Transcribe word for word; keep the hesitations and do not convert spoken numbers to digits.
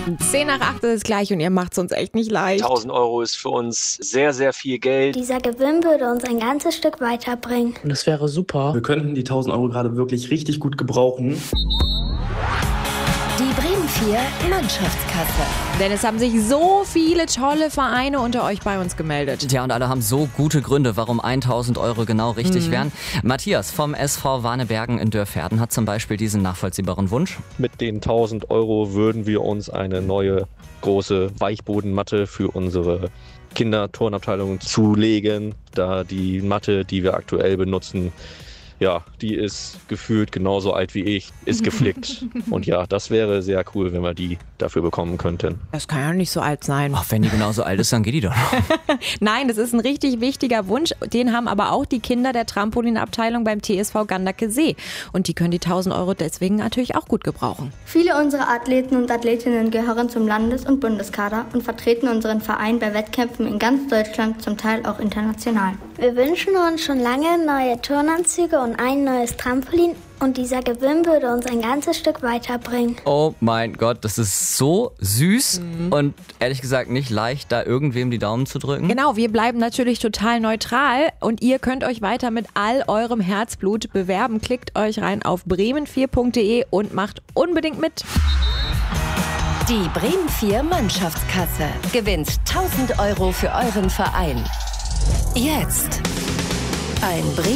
zehn nach acht ist es gleich und ihr macht es uns echt nicht leicht. tausend Euro ist für uns sehr, sehr viel Geld. Dieser Gewinn würde uns ein ganzes Stück weiterbringen. Und das wäre super. Wir könnten die tausend Euro gerade wirklich richtig gut gebrauchen. Die Bremen vier Mannschaftskasse. Denn es haben sich so viele tolle Vereine unter euch bei uns gemeldet. Ja, und alle haben so gute Gründe, warum tausend Euro genau richtig Mhm. wären. Matthias vom S V Warnebergen in Dörferden hat zum Beispiel diesen nachvollziehbaren Wunsch. Mit den tausend Euro würden wir uns eine neue große Weichbodenmatte für unsere Kinderturnabteilung zulegen, da die Matte, die wir aktuell benutzen, ja, die ist gefühlt genauso alt wie ich, ist geflickt. Und ja, das wäre sehr cool, wenn wir die dafür bekommen könnten. Das kann ja nicht so alt sein. Ach, wenn die genauso alt ist, dann geht die doch noch. Nein, das ist ein richtig wichtiger Wunsch. Den haben aber auch die Kinder der Trampolinabteilung beim T S V Gandake See. Und die können die tausend Euro deswegen natürlich auch gut gebrauchen. Viele unserer Athleten und Athletinnen gehören zum Landes- und Bundeskader und vertreten unseren Verein bei Wettkämpfen in ganz Deutschland, zum Teil auch international. Wir wünschen uns schon lange neue Turnanzüge und ein neues Trampolin. Und dieser Gewinn würde uns ein ganzes Stück weiterbringen. Oh mein Gott, das ist so süß Mhm. und ehrlich gesagt nicht leicht, da irgendwem die Daumen zu drücken. Genau, wir bleiben natürlich total neutral und ihr könnt euch weiter mit all eurem Herzblut bewerben. Klickt euch rein auf bremen vier punkt de und macht unbedingt mit. Die Bremen vier Mannschaftskasse gewinnt tausend Euro für euren Verein. Jetzt ein Bremen